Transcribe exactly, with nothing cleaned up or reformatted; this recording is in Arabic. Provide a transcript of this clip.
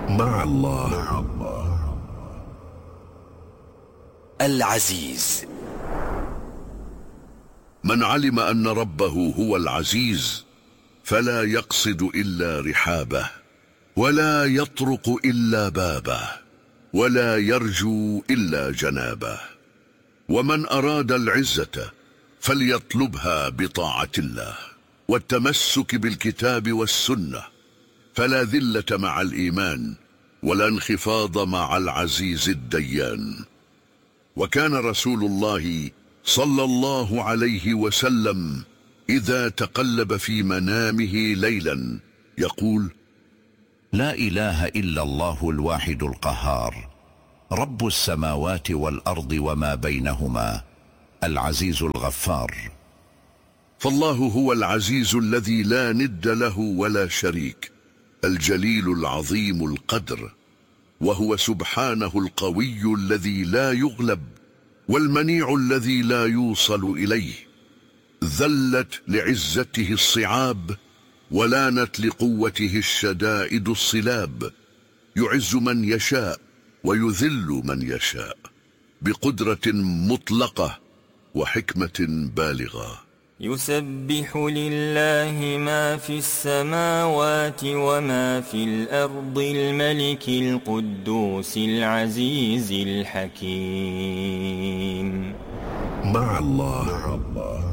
مع الله. العزيز. من علم أن ربه هو العزيز فلا يقصد إلا رحابه، ولا يطرق إلا بابه، ولا يرجو إلا جنابه. ومن أراد العزة فليطلبها بطاعة الله والتمسك بالكتاب والسنة، فلا ذلة مع الإيمان ولا انخفاض مع العزيز الديان. وكان رسول الله صلى الله عليه وسلم إذا تقلب في منامه ليلا يقول: لا إله إلا الله الواحد القهار، رب السماوات والأرض وما بينهما، العزيز الغفار. فالله هو العزيز الذي لا ند له ولا شريك، الجليل العظيم القدر، وهو سبحانه القوي الذي لا يغلب، والمنيع الذي لا يوصل إليه. ذلت لعزته الصعاب، ولانت لقوته الشدائد الصلاب. يعز من يشاء ويذل من يشاء، بقدرة مطلقة وحكمة بالغة. يسبح لله ما في السماوات وما في الأرض، الملك القدوس العزيز الحكيم. مع الله.